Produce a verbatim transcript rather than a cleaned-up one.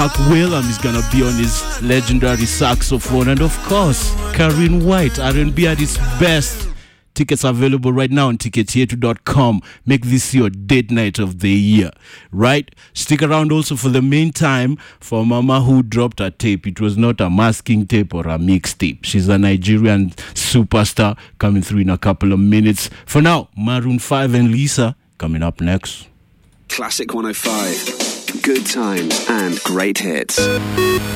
Mark Whalum is gonna be on his legendary saxophone, and of course, Karyn White, R and B at its best. Tickets available right now on ticket theatre dot com. Make this your date night of the year, right? Stick around also for the meantime for Mama who dropped a tape. It was not a masking tape or a mixtape. She's a Nigerian superstar coming through in a couple of minutes. For now, Maroon five and Lisa coming up next. Classic one oh five. Good times and great hits.